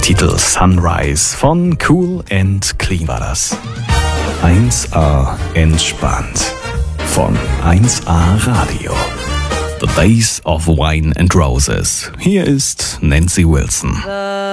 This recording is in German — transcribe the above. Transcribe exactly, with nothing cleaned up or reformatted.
Titel Sunrise von Cool and Clean war das. eins A entspannt von eins A Radio. The Days of Wine and Roses. Hier ist Nancy Wilson. The